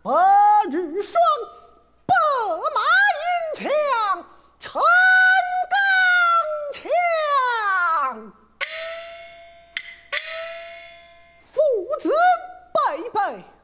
白日霜，白马银枪，陈钢枪，父子辈辈。